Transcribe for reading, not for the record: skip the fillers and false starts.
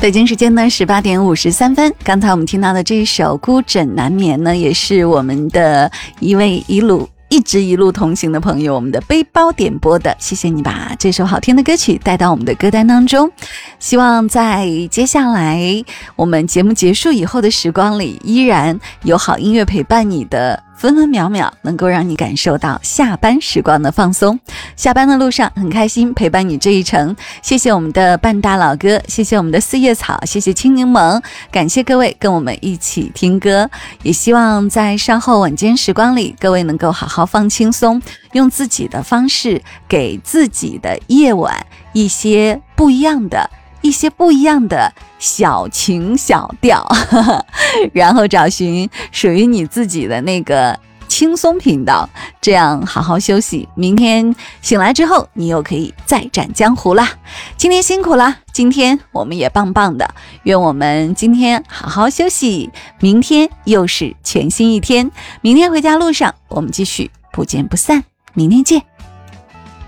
北京时间呢18:53，刚才我们听到的这一首《孤枕难眠》呢，也是我们的一位一路同行的朋友，我们的背包点播的，谢谢你把这首好听的歌曲带到我们的歌单当中。希望在接下来我们节目结束以后的时光里，依然有好音乐陪伴你的分分秒秒，能够让你感受到下班时光的放松。下班的路上很开心陪伴你这一程，谢谢我们的半大老哥，谢谢我们的四叶草，谢谢青柠檬，感谢各位跟我们一起听歌。也希望在稍后晚间时光里，各位能够好好放轻松，用自己的方式给自己的夜晚一些不一样的小情小调然后找寻属于你自己的那个轻松频道，这样好好休息，明天醒来之后你又可以再战江湖啦。今天辛苦啦，今天我们也棒棒的，愿我们今天好好休息，明天又是全新一天，明天回家路上我们继续不见不散，明天见。